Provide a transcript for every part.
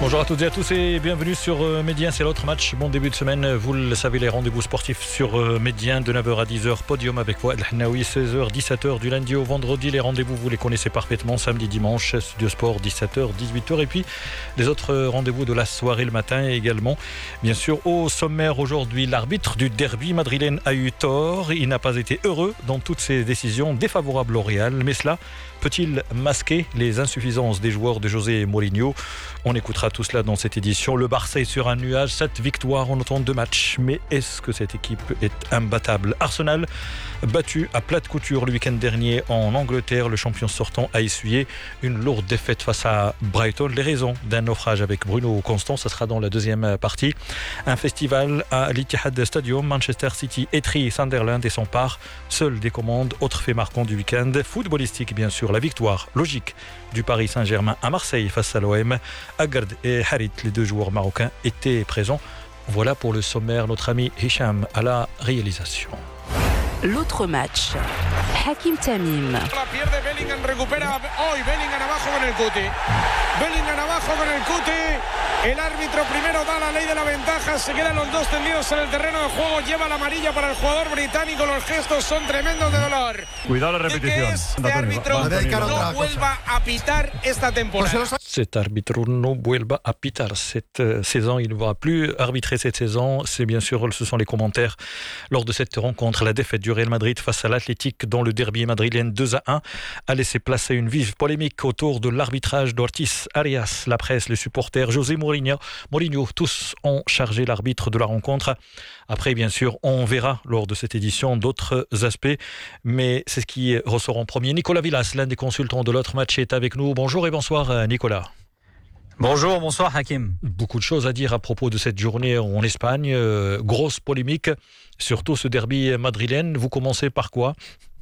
Bonjour à toutes et à tous et bienvenue sur Médien, c'est l'autre match. Bon début de semaine, vous le savez, les rendez-vous sportifs sur Médien de 9h à 10h, podium avec Fouad El Hennaoui, 16h, 17h du lundi au vendredi. Les rendez-vous, vous les connaissez parfaitement, samedi, dimanche, Studio Sport, 17h, 18h et puis les autres rendez-vous de la soirée le matin également. Bien sûr, au sommaire aujourd'hui, l'arbitre du derby madrilène a eu tort. Il n'a pas été heureux dans toutes ses décisions défavorables au Real, mais cela peut-il masquer les insuffisances des joueurs de José Mourinho? On écoutera tout cela dans cette édition. Le Barça est sur un nuage, 7 victoires en autant de 2 matchs. Mais est-ce que cette équipe est imbattable? Arsenal, battu à plate couture le week-end dernier en Angleterre, le champion sortant a essuyé une lourde défaite face à Brighton. Les raisons d'un naufrage avec Bruno Constant, ça sera dans la deuxième partie. Un festival à l'Etihad Stadium, Manchester City étrie Sunderland et s'empare seul des commandes. Autre fait marquant du week-end, footballistique bien sûr, la victoire logique du Paris Saint-Germain à Marseille face à l'OM. Agard et Harit, les deux joueurs marocains, étaient présents. Voilà pour le sommaire, notre ami Hicham à la réalisation. L'autre match, Hakim Tamim. La pierde Bellingham, recupera hoy Bellingham abajo con el Cuti. Bellingham abajo con el Cuti. El árbitro primero da la ley de la ventaja, se quedan los dos tendidos en el terreno de juego, lleva la amarilla para el jugador británico, los gestos son tremendos de dolor. Cuidado la repetición. Este árbitro no vuelva a pitar esta temporada. Cet arbitre no vuelva a pitar cette saison, il ne va plus arbitrer cette saison. C'est bien sûr, ce sont les commentaires lors de cette rencontre. La défaite du Real Madrid face à l'Athletic dans le derby madrilène 2-1 a laissé place à une vive polémique autour de l'arbitrage d'Ortiz Arias. La presse, les supporters, José Mourinho, tous ont chargé l'arbitre de la rencontre. Après, bien sûr, on verra lors de cette édition d'autres aspects, mais c'est ce qui ressort en premier. Nicolas Villas, l'un des consultants de l'autre match, est avec nous. Bonjour et bonsoir Nicolas. Bonjour, bonsoir Hakim. Beaucoup de choses à dire à propos de cette journée en Espagne. Grosse polémique, surtout ce derby madrilène. Vous commencez par quoi ?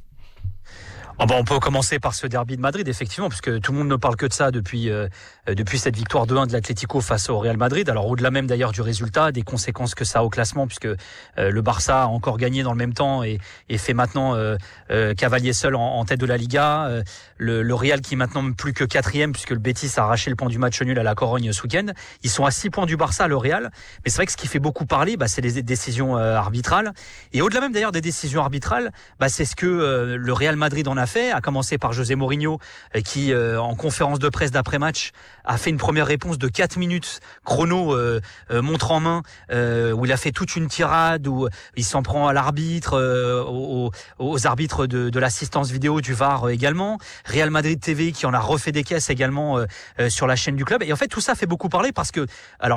On peut commencer par ce derby de Madrid, effectivement, puisque tout le monde ne parle que de ça depuis cette victoire 2-1 de l'Atlético face au Real Madrid. Alors au-delà même d'ailleurs du résultat, des conséquences que ça a au classement, puisque le Barça a encore gagné dans le même temps et fait maintenant cavalier seul en tête de la Liga. Le Real qui est maintenant plus que 4e, puisque le Betis a arraché le point du match nul à la Corogne ce week-end. Ils sont à 6 points du Barça, le Real. Mais c'est vrai que ce qui fait beaucoup parler, c'est les décisions arbitrales. Et au-delà même d'ailleurs des décisions arbitrales, c'est ce que le Real Madrid en a fait, à commencer par José Mourinho qui en conférence de presse d'après-match a fait une première réponse de 4 minutes chrono montre en main où il a fait toute une tirade où il s'en prend à l'arbitre, aux arbitres de l'assistance vidéo du VAR également, Real Madrid TV qui en a refait des caisses également sur la chaîne du club. Et en fait tout ça fait beaucoup parler parce que alors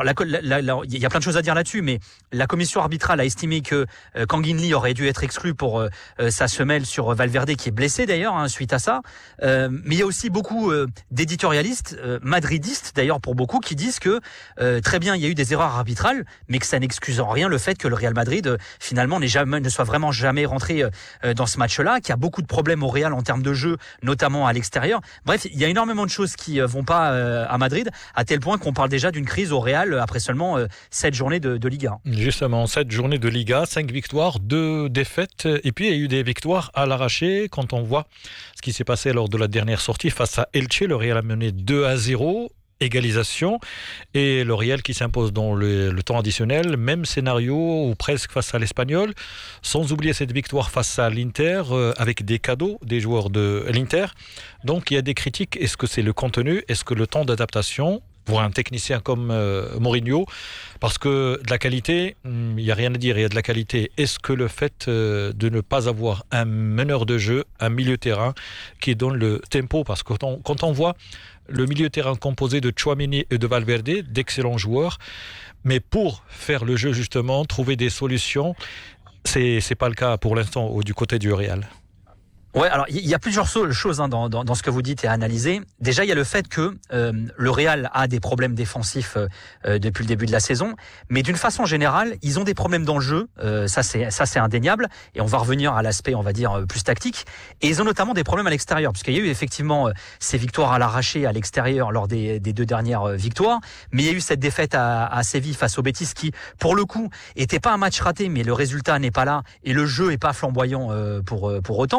il y a plein de choses à dire là-dessus, mais la commission arbitrale a estimé que Kangin Lee aurait dû être exclu pour sa semelle sur Valverde qui est blessé d'ailleurs suite à ça, mais il y a aussi beaucoup d'éditorialistes madridistes d'ailleurs pour beaucoup qui disent que très bien il y a eu des erreurs arbitrales mais que ça n'excuse en rien le fait que le Real Madrid finalement ne soit vraiment jamais rentré dans ce match-là, qu'il y a beaucoup de problèmes au Real en termes de jeu, notamment à l'extérieur. Bref, il y a énormément de choses qui vont pas à Madrid, à tel point qu'on parle déjà d'une crise au Real après seulement 7 journées de Liga. Justement, 7 journées de Liga, 5 victoires, 2 défaites, et puis il y a eu des victoires à l'arraché. Quand on voit ce qui s'est passé lors de la dernière sortie face à Elche, le Real a mené 2-0, égalisation, et le Real qui s'impose dans le temps additionnel, même scénario ou presque face à l'Espagnol, sans oublier cette victoire face à l'Inter avec des cadeaux des joueurs de l'Inter. Donc il y a des critiques. Est-ce que c'est le contenu? Est-ce que le temps d'adaptation pour un technicien comme Mourinho? Parce que de la qualité, il n'y a rien à dire, il y a de la qualité. Est-ce que le fait de ne pas avoir un meneur de jeu, un milieu terrain qui donne le tempo, parce que quand on voit le milieu terrain composé de Tchouaméni et de Valverde, d'excellents joueurs, mais pour faire le jeu justement, trouver des solutions, c'est pas le cas pour l'instant du côté du Real. Ouais, alors il y a plusieurs choses dans ce que vous dites et à analyser. Déjà, il y a le fait que le Real a des problèmes défensifs depuis le début de la saison, mais d'une façon générale, ils ont des problèmes dans le jeu. Ça c'est indéniable, et on va revenir à l'aspect, on va dire, plus tactique. Et ils ont notamment des problèmes à l'extérieur, puisqu'il y a eu effectivement ces victoires à l'arraché à l'extérieur lors des 2 dernières victoires, mais il y a eu cette défaite à Séville face au Betis qui, pour le coup, était pas un match raté, mais le résultat n'est pas là et le jeu est pas flamboyant pour autant. Et là,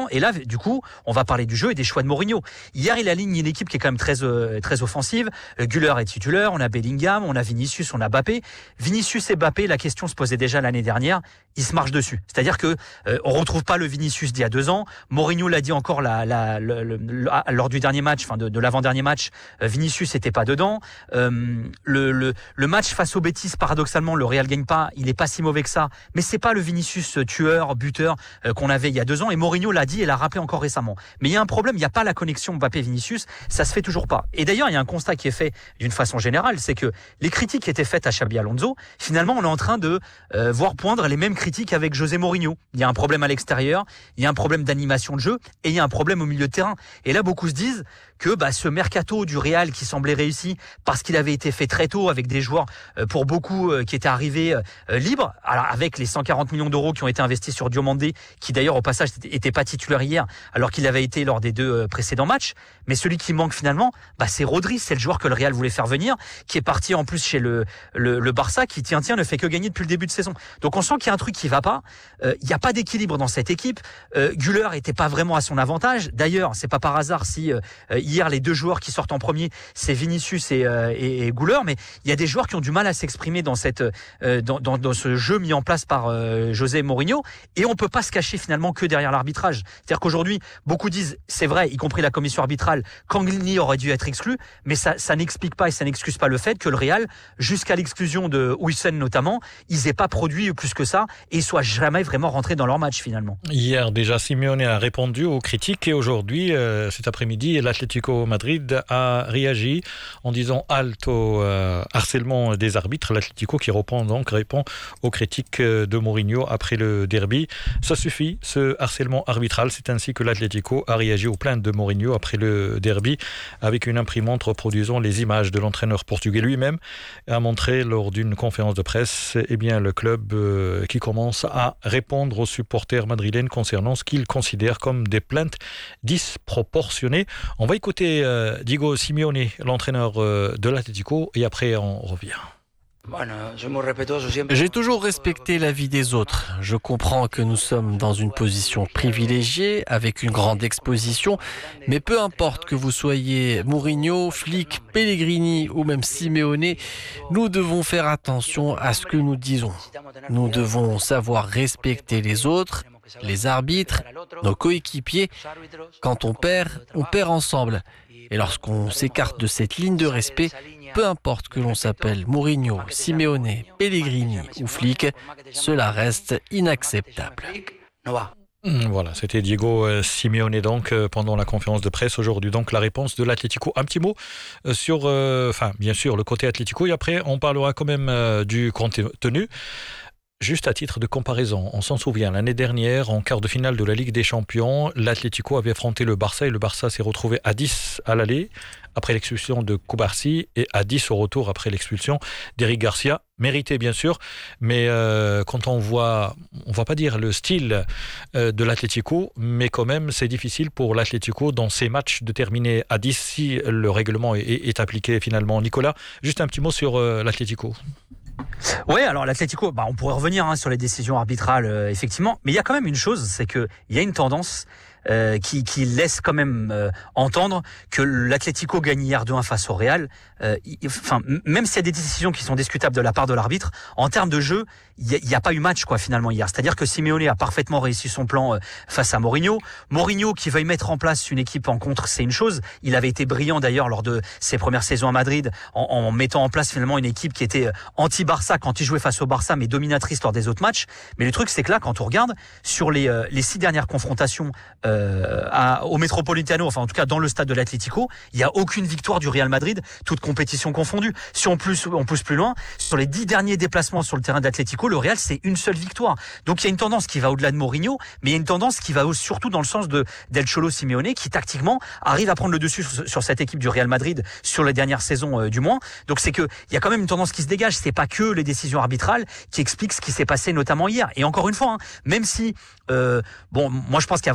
du coup, on va parler du jeu et des choix de Mourinho. Hier, il aligne une équipe qui est quand même très offensive. Güler est titulaire, on a Bellingham, on a Vinicius, on a Mbappé. Vinicius et Mbappé, la question se posait déjà l'année dernière, ils se marchent dessus. C'est-à-dire que on retrouve pas le Vinicius d'il y a 2 ans. Mourinho l'a dit encore lors du dernier match, enfin de l'avant-dernier match, Vinicius n'était pas dedans. Le match face au Betis, paradoxalement, le Real gagne pas, il est pas si mauvais que ça, mais c'est pas le Vinicius tueur, buteur qu'on avait il y a 2 ans, et Mourinho l'a dit et l'a rappelé encore récemment. Mais il y a un problème, il n'y a pas la connexion Mbappé-Vinicius, ça se fait toujours pas. Et d'ailleurs, il y a un constat qui est fait d'une façon générale, c'est que les critiques qui étaient faites à Xabi Alonso, finalement, on est en train de voir poindre les mêmes critiques avec José Mourinho. Il y a un problème à l'extérieur, il y a un problème d'animation de jeu, et il y a un problème au milieu de terrain. Et là, beaucoup se disent que ce mercato du Real qui semblait réussi parce qu'il avait été fait très tôt avec des joueurs pour beaucoup qui étaient arrivés libres, alors avec les 140 millions d'euros qui ont été investis sur Diomandé, qui d'ailleurs au passage était pas titulaire hier alors qu'il avait été lors des 2 précédents matchs, mais celui qui manque finalement, c'est Rodri, c'est le joueur que le Real voulait faire venir, qui est parti en plus chez le Barça, qui tiens ne fait que gagner depuis le début de saison. Donc on sent qu'il y a un truc qui va pas, il y a pas d'équilibre dans cette équipe. Güler était pas vraiment à son avantage. D'ailleurs, c'est pas par hasard si hier les 2 joueurs qui sortent en premier, c'est Vinicius et Güler, mais il y a des joueurs qui ont du mal à s'exprimer dans dans ce jeu mis en place par José Mourinho, et on peut pas se cacher finalement que derrière l'arbitrage. C'est-à-dire qu'aujourd'hui, beaucoup disent, c'est vrai, y compris la commission arbitrale, qu'Anglini aurait dû être exclu, mais ça n'explique pas et ça n'excuse pas le fait que le Real, jusqu'à l'exclusion de Huysen notamment, ils aient pas produit plus que ça et soient jamais vraiment rentrés dans leur match finalement. Hier déjà, Simeone a répondu aux critiques, et aujourd'hui, cet après-midi, l'Atlético Madrid a réagi en disant halte au harcèlement des arbitres. L'Atlético qui répond aux critiques de Mourinho après le derby. Ça suffit, ce harcèlement arbitral. C'est ainsi que l'Atlético a réagi aux plaintes de Mourinho après le derby, avec une imprimante reproduisant les images de l'entraîneur portugais lui-même, a montré lors d'une conférence de presse le club qui commence à répondre aux supporters madrilènes concernant ce qu'ils considèrent comme des plaintes disproportionnées. On va écouter Diego Simeone, l'entraîneur de l'Atlético, et après on revient. J'ai toujours respecté l'avis des autres. Je comprends que nous sommes dans une position privilégiée, avec une grande exposition, mais peu importe que vous soyez Mourinho, Flick, Pellegrini ou même Simeone, nous devons faire attention à ce que nous disons. Nous devons savoir respecter les autres, les arbitres, nos coéquipiers. Quand on perd ensemble. Et lorsqu'on s'écarte de cette ligne de respect, peu importe que l'on s'appelle Mourinho, Simeone, Pellegrini ou Flick, cela reste inacceptable. Voilà, c'était Diego Simeone donc pendant la conférence de presse aujourd'hui. Donc la réponse de l'Atlético. Un petit mot sur, bien sûr, le côté Atlético, et après on parlera quand même du contenu. Juste à titre de comparaison, on s'en souvient, l'année dernière, en quart de finale de la Ligue des Champions, l'Atlético avait affronté le Barça, et le Barça s'est retrouvé à 10 à l'aller après l'expulsion de Cubarsí, et à 10 au retour après l'expulsion d'Eric Garcia. Mérité bien sûr, mais quand on voit pas dire le style de l'Atlético, mais quand même c'est difficile pour l'Atlético dans ces matchs de terminer à 10 si le règlement est appliqué finalement. Nicolas, juste un petit mot sur l'Atlético. Oui, alors l'Atlético, on pourrait revenir sur les décisions arbitrales, effectivement, mais il y a quand même une chose, c'est qu'il y a une tendance qui laisse quand même entendre que l'Atlético gagne hier 2-1 face au Real. Même s'il y a des décisions qui sont discutables de la part de l'arbitre, en termes de jeu, il n'y a pas eu match finalement hier. C'est-à-dire que Simeone a parfaitement réussi son plan face à Mourinho. Mourinho qui veuille mettre en place une équipe en contre, c'est une chose. Il avait été brillant d'ailleurs lors de ses premières saisons à Madrid en mettant en place finalement une équipe qui était anti-Barça quand il jouait face au Barça, mais dominatrice lors des autres matchs. Mais le truc, c'est que là, quand on regarde sur les 6 dernières confrontations au Metropolitano, en tout cas dans le stade de l'Atlético, il n'y a aucune victoire du Real Madrid, toute compétition confondue. Si on pousse plus loin, sur les 10 derniers déplacements sur le terrain d'Atlético, le Real, c'est une seule victoire. Donc il y a une tendance qui va au-delà de Mourinho, mais il y a une tendance qui va surtout dans le sens d'El Cholo Simeone, qui tactiquement arrive à prendre le dessus sur cette équipe du Real Madrid sur les dernières saisons du moins. Donc c'est que il y a quand même une tendance qui se dégage. C'est pas que les décisions arbitrales qui expliquent ce qui s'est passé notamment hier. Et encore une fois, même si moi je pense qu'il y a vraiment faute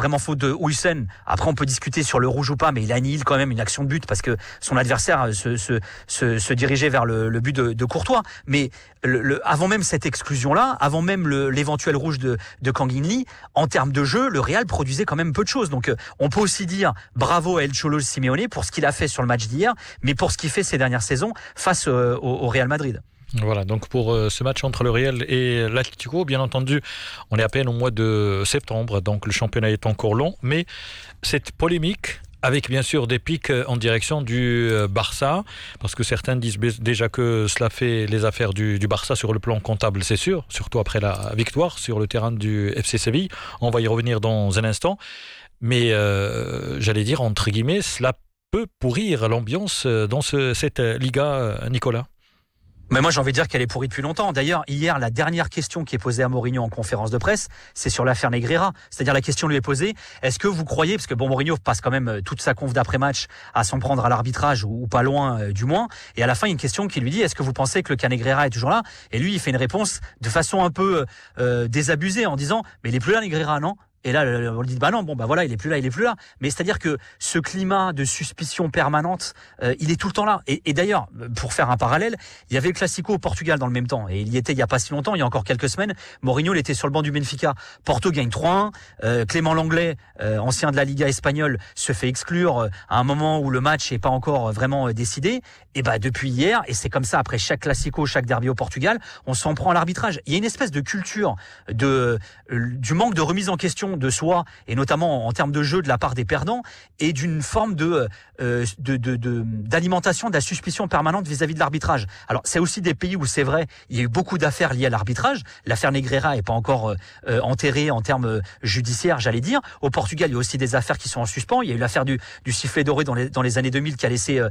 de Huysen, après on peut discuter sur le rouge ou pas, mais il annihile quand même une action de but parce que son adversaire se dirigeait vers le but de Courtois. Mais avant même cette exclusion-là, avant même l'éventuel rouge de Kangin Lee, en termes de jeu, le Real produisait quand même peu de choses. Donc on peut aussi dire bravo à El Cholo Simeone pour ce qu'il a fait sur le match d'hier, mais pour ce qu'il fait ces dernières saisons face au Real Madrid. Voilà, donc pour ce match entre le Real et l'Atlético, bien entendu, on est à peine au mois de septembre, donc le championnat est encore long, mais cette polémique, avec bien sûr des pics en direction du Barça, parce que certains disent déjà que cela fait les affaires du Barça sur le plan comptable, c'est sûr, surtout après la victoire sur le terrain du FC Séville. On va y revenir dans un instant, mais j'allais dire, entre guillemets, cela peut pourrir l'ambiance dans cette Liga, Nicolas. Mais moi, j'ai envie de dire qu'elle est pourrie depuis longtemps. D'ailleurs, hier, la dernière question qui est posée à Mourinho en conférence de presse, c'est sur l'affaire Negreira. C'est-à-dire, la question lui est posée, est-ce que vous croyez, parce que Mourinho passe quand même toute sa conf d'après-match à s'en prendre à l'arbitrage, ou pas loin du moins, et à la fin, il y a une question qui lui dit, est-ce que vous pensez que le cas Negreira est toujours là? Et lui, il fait une réponse de façon un peu désabusée, en disant, mais il est plus là, Negreira, non? Et là, on lui dit, bah non, bon, bah voilà, il est plus là. Mais c'est-à-dire que ce climat de suspicion permanente, il est tout le temps là. Et d'ailleurs, pour faire un parallèle, il y avait le Classico au Portugal dans le même temps. Et il y était il y a pas si longtemps, il y a encore quelques semaines. Mourinho, il était sur le banc du Benfica. Porto gagne 3-1. Clément Lenglet, ancien de la Liga espagnole, se fait exclure à un moment où le match n'est pas encore vraiment décidé. Et bah, depuis hier, et c'est comme ça après chaque Classico, chaque derby au Portugal, on s'en prend à l'arbitrage. Il y a une espèce de culture du manque de remise en question de soi, et notamment en termes de jeu de la part des perdants, et d'une forme d'alimentation de la suspicion permanente vis-à-vis de l'arbitrage. Alors, c'est aussi des pays où c'est vrai, il y a eu beaucoup d'affaires liées à l'arbitrage. L'affaire Negreira n'est pas encore enterrée en termes judiciaires, j'allais dire. Au Portugal, il y a aussi des affaires qui sont en suspens. Il y a eu l'affaire du sifflet doré dans les années 2000 qui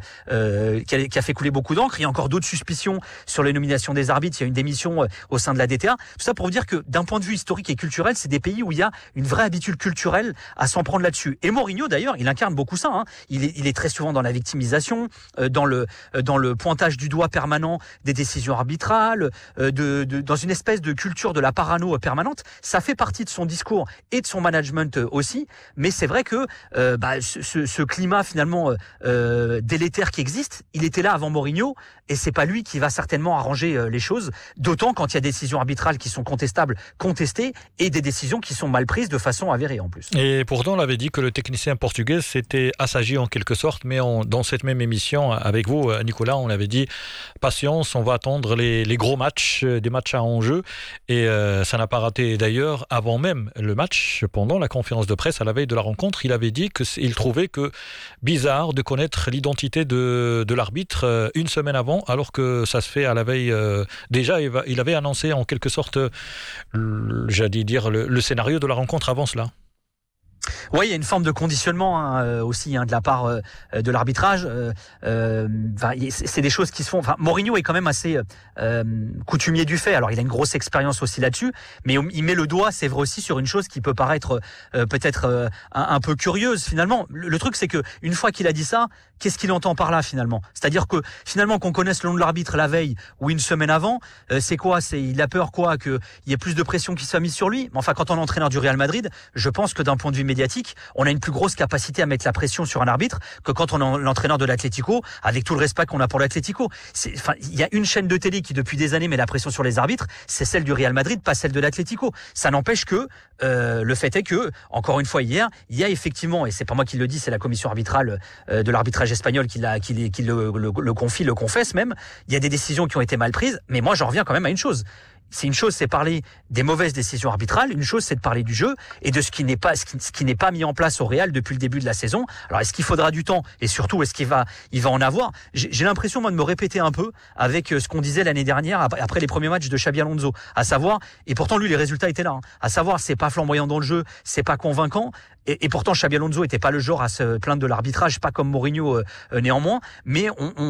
a fait couler beaucoup d'encre. Il y a encore d'autres suspicions sur les nominations des arbitres. Il y a une démission au sein de la DTA. Tout ça pour vous dire que d'un point de vue historique et culturel, c'est des pays où il y a une vraie habitude culturelle à s'en prendre là-dessus. Et Mourinho, d'ailleurs, il incarne beaucoup ça. Hein. Il est très souvent dans la victimisation, dans le pointage du doigt permanent des décisions arbitrales, dans une espèce de culture de la parano permanente. Ça fait partie de son discours et de son management aussi. Mais c'est vrai que ce climat finalement délétère qui existe, il était là avant Mourinho, et c'est pas lui qui va certainement arranger les choses. D'autant quand il y a des décisions arbitrales qui sont contestables, contestées, et des décisions qui sont mal prises de façon avérée en plus. Et pourtant, on avait dit que le technicien portugais s'était assagi en quelque sorte, mais dans cette même émission avec vous, Nicolas, on avait dit patience, on va attendre les gros matchs, des matchs à enjeu, et ça n'a pas raté d'ailleurs. Avant même le match, pendant la conférence de presse à la veille de la rencontre, il avait dit qu'il trouvait que bizarre de connaître l'identité de l'arbitre une semaine avant, alors que ça se fait à la veille. Déjà, il avait annoncé en quelque sorte, j'allais dire, le scénario de la rencontre avant cela. Oui, il y a une forme de conditionnement aussi de la part de l'arbitrage. C'est des choses qui se font. Enfin, Mourinho est quand même assez coutumier du fait. Alors, il a une grosse expérience aussi là-dessus, mais il met le doigt, c'est vrai aussi, sur une chose qui peut paraître peut-être un peu curieuse finalement. Le truc, c'est que une fois qu'il a dit ça, qu'est-ce qu'il entend par là finalement? C'est-à-dire que finalement, qu'on connaisse le nom de l'arbitre la veille ou une semaine avant, c'est quoi? Il a peur quoi? Qu'il y ait plus de pression qui soit mise sur lui? Enfin, quand on est entraîneur du Real Madrid, je pense que d'un point de vue médiatique, on a une plus grosse capacité à mettre la pression sur un arbitre que quand on est l'entraîneur de l'Atlético, avec tout le respect qu'on a pour l'Atlético. Il y a une chaîne de télé qui depuis des années met la pression sur les arbitres, c'est celle du Real Madrid, pas celle de l'Atlético. Ça n'empêche que le fait est que, encore une fois hier, il y a effectivement, et c'est pas moi qui le dis, c'est la commission arbitrale de l'arbitrage espagnol qui le confie, le confesse même, il y a des décisions qui ont été mal prises, mais moi j'en reviens quand même à une chose. C'est une chose, c'est parler des mauvaises décisions arbitrales. Une chose, c'est de parler du jeu et de ce qui n'est pas mis en place au Real depuis le début de la saison. Alors, est-ce qu'il faudra du temps et surtout, est-ce qu'il va en avoir? J'ai l'impression, moi, de me répéter un peu avec ce qu'on disait l'année dernière après les premiers matchs de Xabi Alonso. À savoir, et pourtant, lui, les résultats étaient là. Hein, à savoir, c'est pas flamboyant dans le jeu, c'est pas convaincant. Et pourtant, Xabi Alonso était pas le genre à se plaindre de l'arbitrage, pas comme Mourinho néanmoins. Mais